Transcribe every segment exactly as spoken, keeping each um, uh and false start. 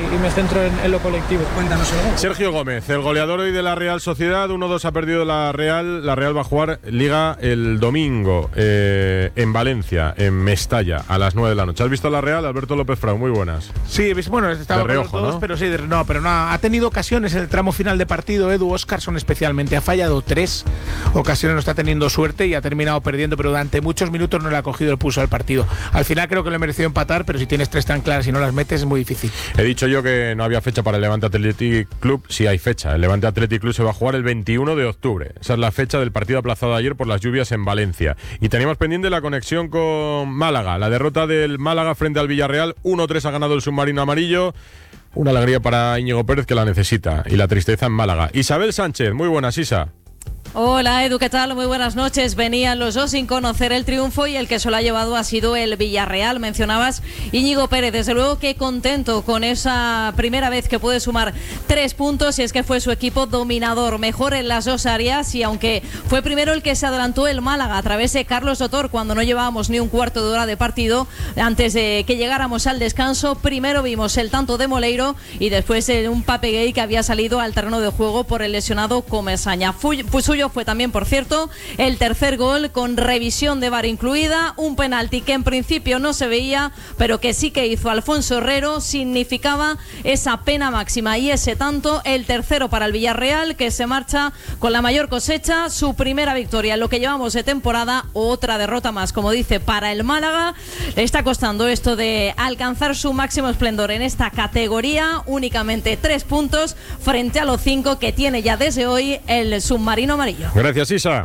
y me centro en, en lo colectivo. Cuéntanos algo. Sergio Gómez, el goleador hoy de la Real Sociedad, uno dos ha perdido la Real. La Real va a jugar Liga el domingo eh, en Valencia, en Mestalla, a las nueve de la noche. ¿Has visto la Real? Alberto López Frau, muy buenas. Sí, bueno, estaba de reojo, con los dos, ¿no? pero sí, de, no, pero no, ha tenido ocasiones en el tramo final de partido. Edu Óscarson especialmente ha fallado tres ocasiones, no está teniendo suerte y ha terminado perdiendo, pero durante muchos minutos no le ha cogido el pulso al partido. Al final creo que le mereció empatar, pero si tienes tres tan claras y no las metes es muy difícil. He dicho yo que no había fecha para el Levante Athletic Club. Sí hay fecha. El Levante Athletic Club se va a jugar el veintiuno de octubre. Esa es la fecha del partido aplazado ayer por las lluvias en Valencia. Y teníamos pendiente la conexión con Málaga. La derrota del Málaga frente al Villarreal. uno tres ha ganado el submarino amarillo. Una alegría para Íñigo Pérez, que la necesita. Y la tristeza en Málaga. Isabel Sánchez, muy buenas, Isa. Hola Edu, ¿qué tal? Muy buenas noches. Venían los dos sin conocer el triunfo y el que se lo ha llevado ha sido el Villarreal. Mencionabas Íñigo Pérez, desde luego que contento con esa primera vez que puede sumar tres puntos y es que fue su equipo dominador, mejor en las dos áreas y aunque fue primero el que se adelantó el Málaga a través de Carlos Sotor cuando no llevábamos ni un cuarto de hora de partido, antes de que llegáramos al descanso, primero vimos el tanto de Moleiro y después un Pape Gay que había salido al terreno de juego por el lesionado Comesaña. Fue, fue suyo fue también, por cierto, el tercer gol con revisión de V A R incluida, un penalti que en principio no se veía, pero que sí que hizo Alfonso Herrero, significaba esa pena máxima y ese tanto, el tercero para el Villarreal, que se marcha con la mayor cosecha, su primera victoria en lo que llevamos de temporada, otra derrota más, como dice, para el Málaga. Le está costando esto de alcanzar su máximo esplendor en esta categoría, únicamente tres puntos frente a los cinco que tiene ya desde hoy el submarino amarillo. Gracias, Isa.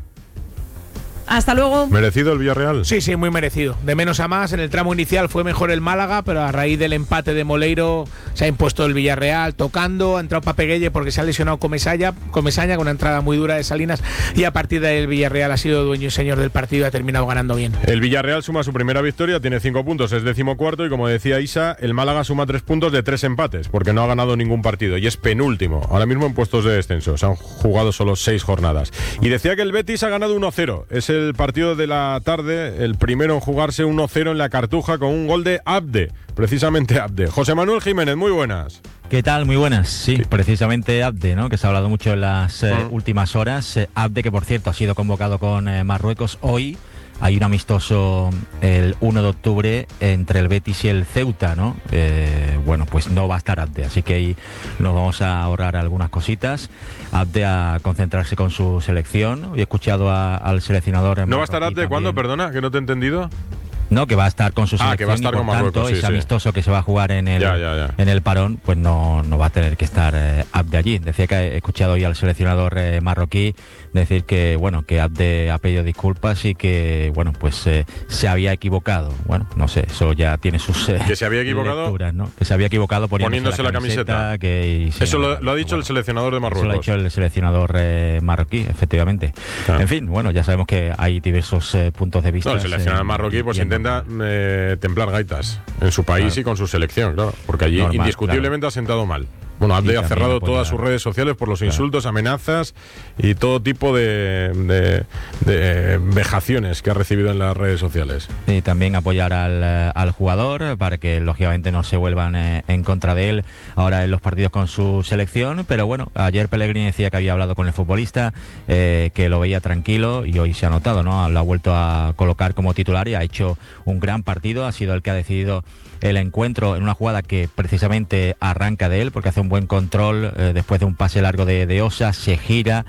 Hasta luego. ¿Merecido el Villarreal? Sí, sí, muy merecido. De menos a más, en el tramo inicial fue mejor el Málaga, pero a raíz del empate de Moleiro se ha impuesto el Villarreal tocando, ha entrado Pape Gueye porque se ha lesionado Comesaña, Comesaña con una entrada muy dura de Salinas y a partir de ahí el Villarreal ha sido dueño y señor del partido y ha terminado ganando bien. El Villarreal suma su primera victoria, tiene cinco puntos, es decimocuarto y como decía Isa, el Málaga suma tres puntos de tres empates porque no ha ganado ningún partido y es penúltimo, ahora mismo en puestos de descenso, se han jugado solo seis jornadas. Y decía que el Betis ha ganado uno cero, es el partido de la tarde, el primero en jugarse uno cero en la Cartuja con un gol de Abde, precisamente Abde. José Manuel Jiménez, muy buenas. ¿Qué tal? Muy buenas. Sí, sí. Precisamente Abde, ¿no? Que se ha hablado mucho en las eh, uh-huh. últimas horas. Eh, Abde, que por cierto ha sido convocado con eh, Marruecos hoy. Hay un amistoso el uno de octubre entre el Betis y el Ceuta, ¿no? Eh, bueno, pues no va a estar Abde, así que ahí nos vamos a ahorrar algunas cositas. Abde a concentrarse con su selección. Hoy he escuchado a, al seleccionador. ¿No va a estar Abde cuándo? Perdona, que no te he entendido. No, que va a estar con su selección. Ah, que va a estar y por con Marruecos, tanto, sí, ese sí. amistoso que se va a jugar en el, ya, ya, ya. en el parón, pues no, no va a tener que estar eh, Abde allí. Decía que he escuchado hoy al seleccionador eh, marroquí decir que, bueno, que Abde ha pedido disculpas y que, bueno, pues eh, se había equivocado. Bueno, no sé, eso ya tiene sus eh, ¿Que se había equivocado? lecturas, ¿no? Que se había equivocado poniéndose, poniéndose la, la camiseta. camiseta que, sí, eso no, lo, lo ha dicho bueno, el seleccionador de Marruecos. Eso lo ha dicho el seleccionador eh, marroquí, efectivamente. Claro. En fin, bueno, ya sabemos que hay diversos eh, puntos de vista. No, el seleccionador eh, marroquí pues intenta eh, templar gaitas en su país claro. y con su selección, claro, porque allí Normal, indiscutiblemente claro. ha sentado mal. Bueno, Abde ha cerrado todas sus redes sociales por los claro. insultos, amenazas y todo tipo de, de, de vejaciones que ha recibido en las redes sociales. Y también apoyar al, al jugador para que lógicamente no se vuelvan eh, en contra de él ahora en los partidos con su selección. Pero bueno, ayer Pellegrini decía que había hablado con el futbolista, eh, que lo veía tranquilo y hoy se ha notado, ¿no? Lo ha vuelto a colocar como titular y ha hecho un gran partido, ha sido el que ha decidido el encuentro en una jugada que precisamente arranca de él porque hace un buen control eh, después de un pase largo de, de Osa, se gira,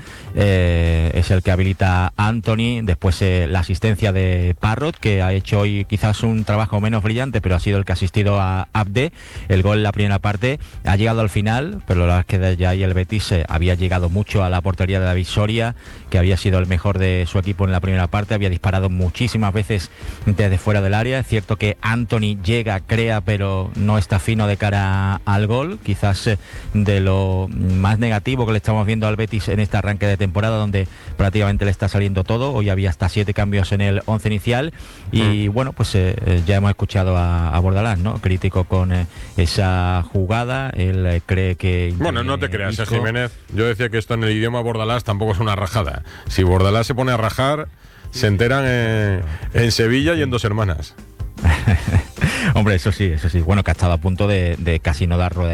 eh, es el que habilita a Anthony, después eh, la asistencia de Parrot que ha hecho hoy quizás un trabajo menos brillante pero ha sido el que ha asistido a Abde, el gol en la primera parte ha llegado al final, pero la verdad es que desde ahí el Betis eh, había llegado mucho a la portería de David Soria, que había sido el mejor de su equipo en la primera parte, había disparado muchísimas veces desde fuera del área, es cierto que Anthony llega, cree pero no está fino de cara al gol, quizás eh, de lo más negativo que le estamos viendo al Betis en este arranque de temporada donde prácticamente le está saliendo todo. Hoy había hasta siete cambios en el once inicial y mm. bueno, pues eh, ya hemos escuchado a, a Bordalás, ¿no? Crítico con eh, esa jugada, él eh, cree que... Bueno, no te creas, eh, Jiménez, yo decía que esto en el idioma Bordalás tampoco es una rajada. Si Bordalás se pone a rajar, se enteran en, en Sevilla y en Dos Hermanas. Hombre, eso sí, eso sí. Bueno, que ha estado a punto de, de casi no dar rueda